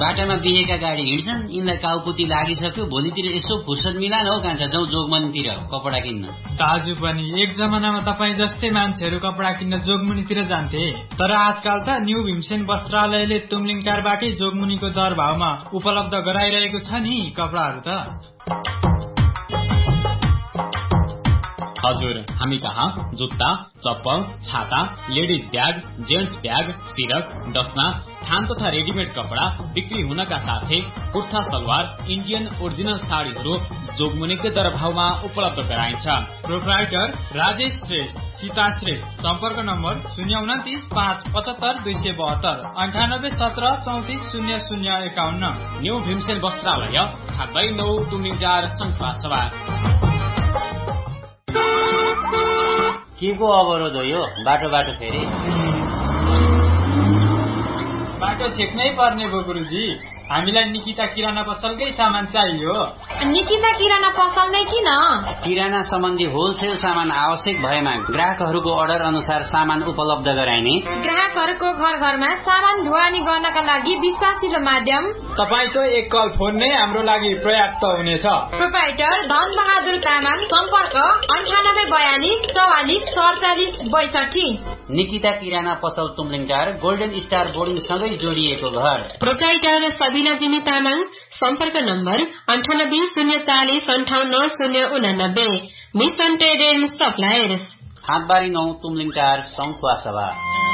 बाटामा बिहेका गाडी हिँड्छन्, यिनलाई काउपुती लागिसक्यो, भोलितिर यसो फुर्सद मिलान हो कान्छा, जाउँ जोगमनीतिर कपडा किन्न। दाजु पनि एक जमानामा तपाईँ जस्तै मान्छेहरू कपडा किन्न जोगमुनीतिर जान्थे, तर आजकल त न्यू भीमसेन वस्त्रालयले तुमलिङकारबाटै जोगमुनीको दर भावमा उपलब्ध गराइरहेको छ नि कपडाहरू त। हजुर, हामी कहाँ जुत्ता, चप्पल, छाता, लेडिज ब्याग, जेन्ट्स ब्याग, सिरक, डस्ना, थान तथा रेडिमेड कपडा बिक्री हुनका साथै कुर्ता सलवार, इन्डियन ओरिजिनल साडीहरू जोगमुनीकै दर भावमा उपलब्ध गराइन्छ। प्रोप्राइटर राजेश श्रेष्ठ, सीता श्रेष्ठ। सम्पर्क नम्बर 029 575 272 98 17 34 0051। न्यू भीमसेन वस्त्रालय, 9 तुमलिङ सङ्खुवासभा। के को अवरोध हो यो? बाटो फेरि बाटो छेक्नै पर्ने भयो गुरुजी। हामीलाई निकिता किराना पसलकै सामान चाहियो। निकिता किराना पसल नै किन? किराना सम्बन्धी होलसेल सामान आवश्यक भएमा ग्राहकहरूको अर्डर अनुसार सामान उपलब्ध गराइने, ग्राहकहरूको घर घरमा सामान ढुवानी गर्नका लागि विश्वासिलो माध्यम तपाईको एक कल फोन नै हाम्रो लागि पर्याप्त हुनेछ। प्रोप्राइटर धन बहादुर तामाङ। सम्पर्क 9842 44 47 62। निकिता किराना पसल तुमलिङटार, गोल्डन स्टार बोर्डिङ सँगै जोडिएको घर। प्रोप्राइटर सबिना जिमी तामाङ। सम्पर्क number 98 040 58 089। Mission trade and suppliers, हातबारी 9 Tumlingtar Sankhuwasabha.